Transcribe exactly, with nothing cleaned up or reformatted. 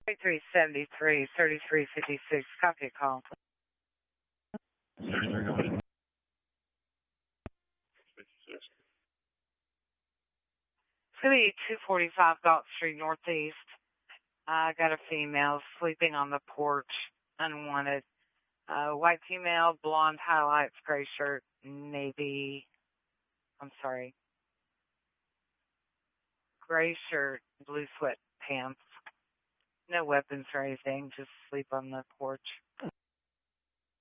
three seventy-three, thirty-three fifty-six. Copy a call. It's going to be two forty-five Galt Street Northeast. I got a female sleeping on the porch, unwanted. Uh, white female, blonde highlights, gray shirt, navy, I'm sorry, gray shirt, blue sweatpants. No weapons or anything, just sleep on the porch.